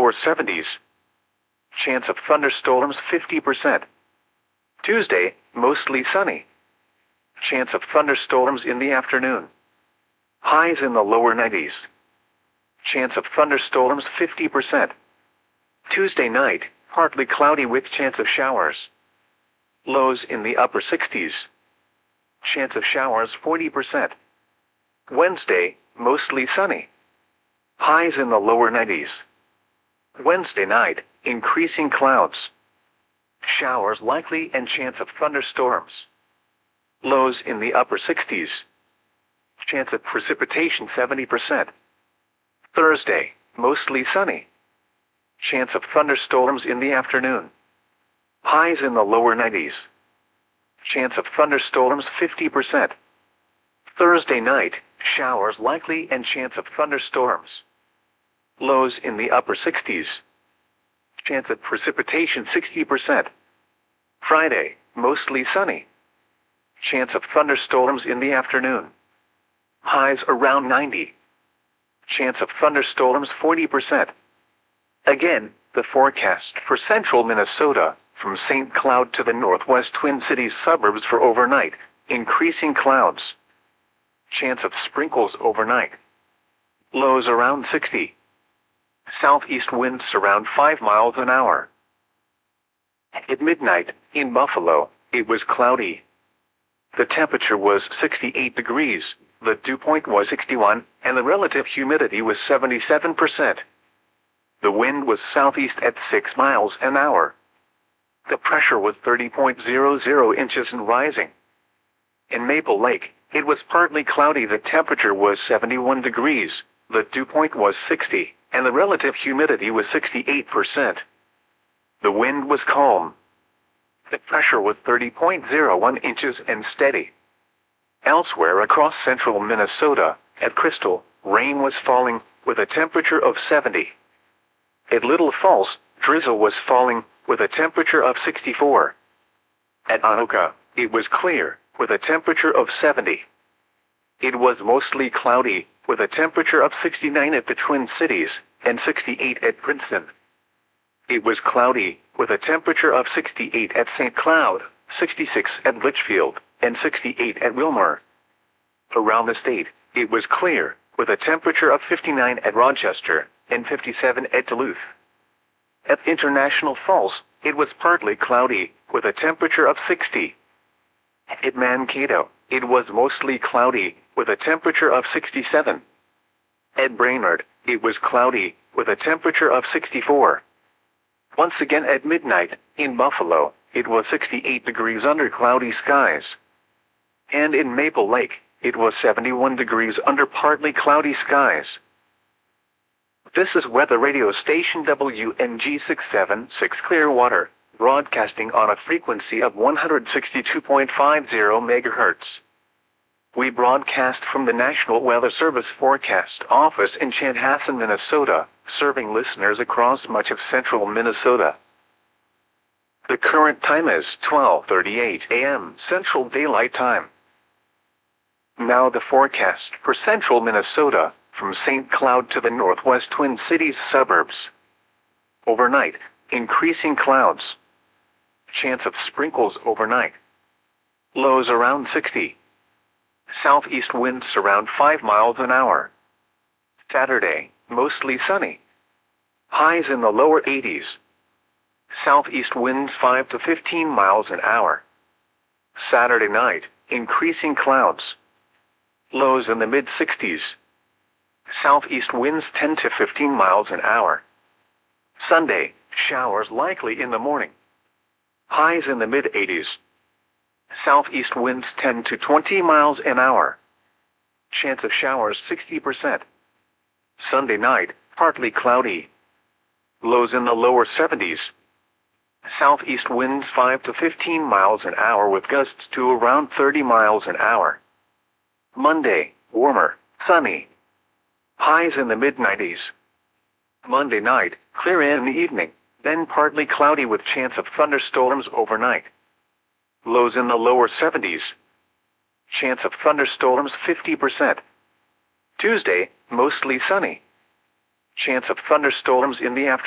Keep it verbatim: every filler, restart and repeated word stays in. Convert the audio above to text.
lower seventies. Chance of thunderstorms fifty percent. Tuesday, mostly sunny. Chance of thunderstorms in the afternoon. Highs in the lower nineties. Chance of thunderstorms fifty percent. Tuesday night, partly cloudy with chance of showers. Lows in the upper sixties. Chance of showers forty percent. Wednesday, mostly sunny. Highs in the lower nineties. Wednesday night, increasing clouds. Showers likely and chance of thunderstorms. Lows in the upper sixties. Chance of precipitation seventy percent. Thursday, mostly sunny. Chance of thunderstorms in the afternoon. Highs in the lower nineties. Chance of thunderstorms fifty percent. Thursday night, showers likely and chance of thunderstorms. Lows in the upper sixties. Chance of precipitation sixty percent. Friday, mostly sunny. Chance of thunderstorms in the afternoon. Highs around ninety. Chance of thunderstorms forty percent. Again, the forecast for central Minnesota, from Saint Cloud to the northwest Twin Cities suburbs for overnight, increasing clouds. Chance of sprinkles overnight. Lows around sixty. Southeast winds around five miles an hour. At midnight, in Buffalo, it was cloudy. The temperature was sixty-eight degrees, the dew point was sixty-one, and the relative humidity was seventy-seven percent. The wind was southeast at six miles an hour. The pressure was thirty point zero zero inches and rising. In Maple Lake, it was partly cloudy. The temperature was seventy-one degrees, the dew point was sixty, and the relative humidity was sixty-eight percent. The wind was calm. The pressure was thirty point zero one inches and steady. Elsewhere across central Minnesota, at Crystal, rain was falling, with a temperature of seventy. At Little Falls, drizzle was falling, with a temperature of sixty-four. At Anoka, it was clear, with a temperature of seventy. It was mostly cloudy, with a temperature of sixty-nine at the Twin Cities, and sixty-eight at Princeton. It was cloudy, with a temperature of sixty-eight at Saint Cloud, sixty-six at Litchfield, and sixty-eight at Wilmer. Around the state, it was clear, with a temperature of fifty-nine at Rochester, and fifty-seven at Duluth. At International Falls, it was partly cloudy, with a temperature of sixty. At Mankato, it was mostly cloudy, with a temperature of sixty-seven. At Brainerd, it was cloudy, with a temperature of sixty-four. Once again at midnight, in Buffalo, it was sixty-eight degrees under cloudy skies. And in Maple Lake, it was seventy-one degrees under partly cloudy skies. This is weather radio station W N G six seven six Clearwater, broadcasting on a frequency of one hundred sixty-two point five zero megahertz. We broadcast from the National Weather Service Forecast Office in Chanhassen, Minnesota, serving listeners across much of central Minnesota. The current time is twelve thirty-eight a m Central Daylight Time. Now the forecast for central Minnesota, from Saint Cloud to the northwest Twin Cities suburbs. Overnight, increasing clouds. Chance of sprinkles overnight. Lows around sixty. Southeast winds around five miles an hour. Saturday, mostly sunny. Highs in the lower eighties. Southeast winds five to fifteen miles an hour. Saturday night, increasing clouds. Lows in the mid sixties. Southeast winds ten to fifteen miles an hour. Sunday, showers likely in the morning. Highs in the mid eighties. Southeast winds ten to twenty miles an hour. Chance of showers sixty percent. Sunday night, partly cloudy. Lows in the lower seventies. Southeast winds five to fifteen miles an hour with gusts to around thirty miles an hour. Monday, warmer, sunny. Highs in the mid nineties. Monday night, clear in the evening, then partly cloudy with chance of thunderstorms overnight. Lows in the lower seventies. Chance of thunderstorms fifty percent. Tuesday, mostly sunny. Chance of thunderstorms in the afternoon.